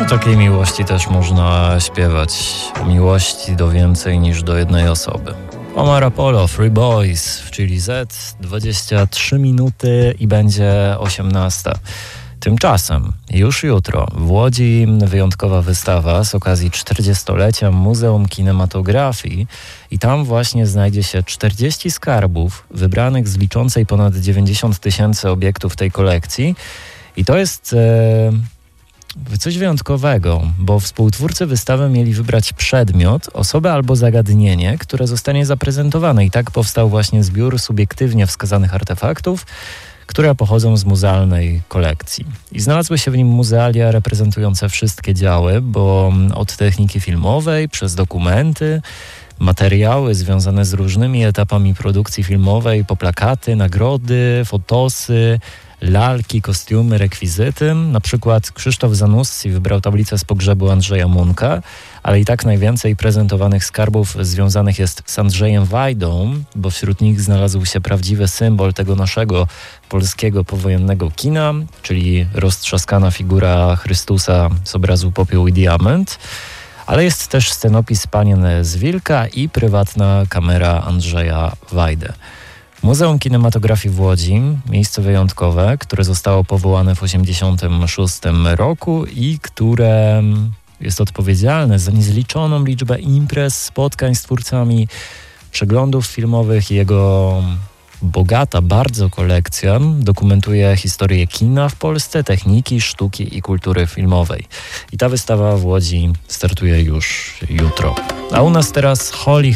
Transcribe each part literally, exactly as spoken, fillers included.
takiej miłości też można śpiewać. O miłości do więcej niż do jednej osoby. Omar Apollo, Free Boys w Chili Z, dwadzieścia trzy minuty i będzie osiemnasta. Tymczasem już jutro w Łodzi wyjątkowa wystawa z okazji czterdziestolecia Muzeum Kinematografii i tam właśnie znajdzie się czterdzieści skarbów wybranych z liczącej ponad dziewięćdziesiąt tysięcy obiektów tej kolekcji i to jest e, coś wyjątkowego, bo współtwórcy wystawy mieli wybrać przedmiot, osobę albo zagadnienie, które zostanie zaprezentowane i tak powstał właśnie zbiór subiektywnie wskazanych artefaktów, które pochodzą z muzealnej kolekcji. I znalazły się w nim muzealia reprezentujące wszystkie działy, bo od techniki filmowej przez dokumenty, materiały związane z różnymi etapami produkcji filmowej, po plakaty, nagrody, fotosy, lalki, kostiumy, rekwizyty. Na przykład Krzysztof Zanussi wybrał tablicę z pogrzebu Andrzeja Munka, ale i tak najwięcej prezentowanych skarbów związanych jest z Andrzejem Wajdą, bo wśród nich znalazł się prawdziwy symbol tego naszego polskiego powojennego kina, czyli roztrzaskana figura Chrystusa z obrazu Popiół i Diament. Ale jest też scenopis Panien z Wilka i prywatna kamera Andrzeja Wajdy. Muzeum Kinematografii w Łodzi, miejsce wyjątkowe, które zostało powołane w osiemdziesiątym szóstym roku i które jest odpowiedzialne za niezliczoną liczbę imprez, spotkań z twórcami, przeglądów filmowych i jego bogata bardzo kolekcja dokumentuje historię kina w Polsce, techniki, sztuki i kultury filmowej. I ta wystawa w Łodzi startuje już jutro. A u nas teraz Holly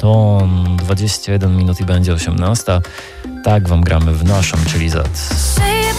Humberstone, dwadzieścia jeden minut i będzie osiemnasta. Tak wam gramy w naszym Chili Z.